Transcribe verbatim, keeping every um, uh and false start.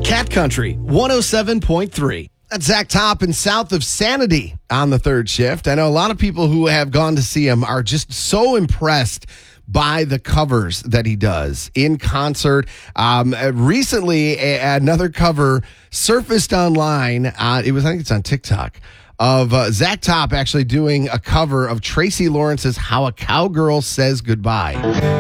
Cat Country one oh seven point three. That's Zach Top and South of Sanity on the third shift. I know a lot of people who have gone to see him are just so impressed by the covers that he does in concert. Um, recently, a, another cover surfaced online. Uh, it was, I think it's on TikTok, of uh, Zach Top actually doing a cover of Tracy Lawrence's How a Cowgirl Says Goodbye.